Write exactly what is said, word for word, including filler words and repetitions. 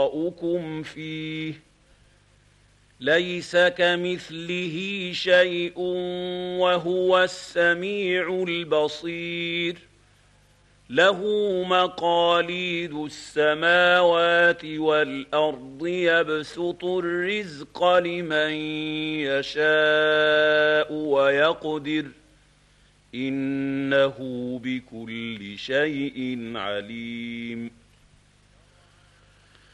شُرَكَاؤُكُمْ فِيهِ لَيْسَ كَمِثْلِهِ شَيْءٌ وَهُوَ السَّمِيعُ الْبَصِيرُ لَهُ مَقَالِيدُ السَّمَاوَاتِ وَالْأَرْضِ يَبْسُطُ الرِّزْقَ لِمَن يَشَاءُ وَيَقْدِرُ إِنَّهُ بِكُلِّ شَيْءٍ عَلِيمٌ